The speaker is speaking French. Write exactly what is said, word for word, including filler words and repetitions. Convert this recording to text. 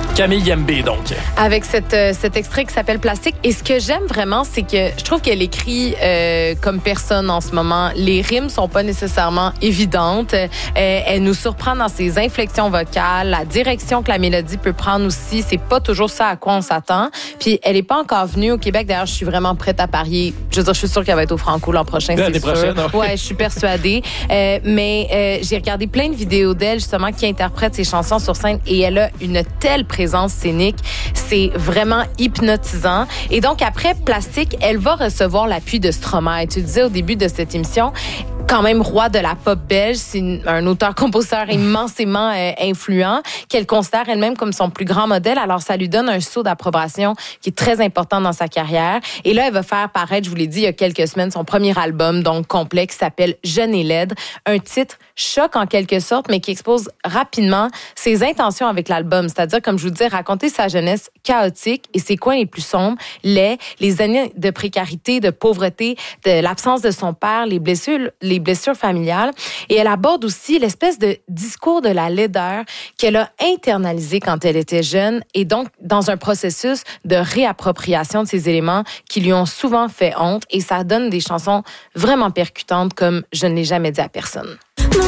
Camille Yembe, donc. Avec cette, euh, cet extrait qui s'appelle Plastique. Et ce que j'aime vraiment, c'est que je trouve qu'elle écrit euh, comme personne en ce moment. Les rimes sont pas nécessairement évidentes. Euh, elle nous surprend dans ses inflexions vocales, la direction que la mélodie peut prendre aussi. C'est pas toujours ça à quoi on s'attend. Puis elle est pas encore venue au Québec. D'ailleurs, je suis vraiment prête à parier. Je veux dire, je suis sûre qu'elle va être au Franco l'an prochain. L'année c'est sûr. prochaine, oui. Ouais, je suis persuadée. Euh, mais euh, j'ai regardé plein de vidéos d'elle justement qui interprète ses chansons sur scène et elle a une telle présence scénique, c'est vraiment hypnotisant. Et donc après Plastique, elle va recevoir l'appui de Stromae. Tu le disais au début de cette émission, quand même roi de la pop belge, c'est un auteur-compositeur immensément euh, influent, qu'elle considère elle-même comme son plus grand modèle. Alors, ça lui donne un saut d'approbation qui est très important dans sa carrière. Et là, elle va faire paraître, je vous l'ai dit il y a quelques semaines, son premier album, donc complet, qui s'appelle Jeune et laide. Un titre choc en quelque sorte, mais qui expose rapidement ses intentions avec l'album. C'est-à-dire, comme je vous disais, raconter sa jeunesse chaotique et ses coins les plus sombres, les, les années de précarité, de pauvreté, de l'absence de son père, les blessures, les blessures familiales. Et elle aborde aussi l'espèce de discours de la laideur qu'elle a internalisé quand elle était jeune et donc dans un processus de réappropriation de ces éléments qui lui ont souvent fait honte. Et ça donne des chansons vraiment percutantes comme « Je ne l'ai jamais dit à personne ».